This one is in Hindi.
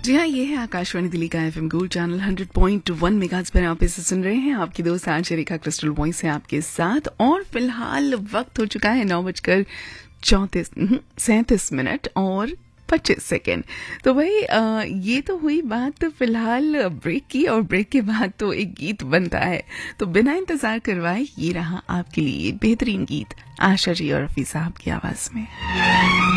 जी हाँ, ये है आकाशवाणी दिल्ली का एफएम गोल्ड चैनल 100.1 मेगाहर्ट्ज़ पर आप इसे सुन रहे हैं। आपकी दोस्त आरजे रेखा क्रिस्टल वॉइस है आपके साथ और फिलहाल वक्त हो चुका है 9:37 और 25 सेकेंड। तो भाई ये तो हुई बात फिलहाल ब्रेक की, और ब्रेक के बाद तो एक गीत बनता है, तो बिना इंतजार करवाए ये रहा आपके लिए बेहतरीन गीत आशा जी और रफी साहब की आवाज में।